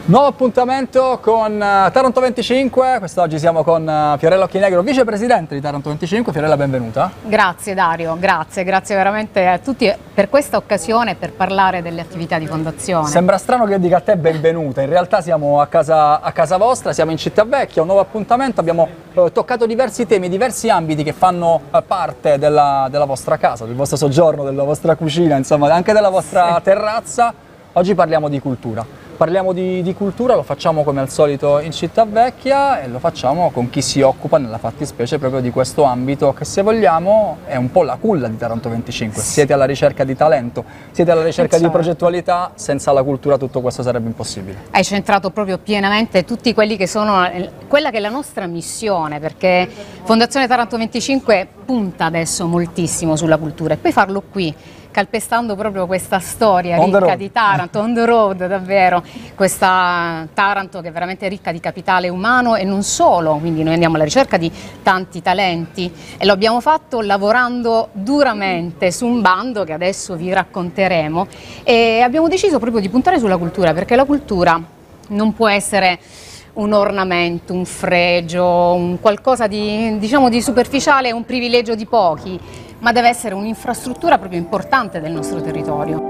Nuovo appuntamento con Taranto 25, quest'oggi siamo con Fiorella Occhienegro, vicepresidente di Taranto 25. Fiorella, benvenuta. Grazie Dario, grazie veramente a tutti per questa occasione per parlare delle attività di fondazione. Sembra strano che dica a te benvenuta, in realtà siamo a casa vostra, siamo in Cittavecchia, un nuovo appuntamento, abbiamo toccato diversi temi, diversi ambiti che fanno parte della vostra casa, del vostro soggiorno, della vostra cucina, insomma anche della vostra terrazza. Oggi parliamo di cultura. Parliamo di cultura, lo facciamo come al solito in Cittavecchia e lo facciamo con chi si occupa nella fattispecie proprio di questo ambito che, se vogliamo, è un po' la culla di Taranto 25. Siete alla ricerca di talento, siete alla ricerca di progettualità, senza la cultura tutto questo sarebbe impossibile. Hai centrato proprio pienamente tutti quelli che sono quella che è la nostra missione, perché Fondazione Taranto 25 punta adesso moltissimo sulla cultura e poi farlo qui, calpestando proprio questa storia ricca di Taranto, on the road davvero, questa Taranto che è veramente ricca di capitale umano e non solo, quindi noi andiamo alla ricerca di tanti talenti e lo abbiamo fatto lavorando duramente su un bando che adesso vi racconteremo e abbiamo deciso proprio di puntare sulla cultura, perché la cultura non può essere un ornamento, un fregio, un qualcosa di, diciamo, di superficiale, un privilegio di pochi, ma deve essere un'infrastruttura proprio importante del nostro territorio.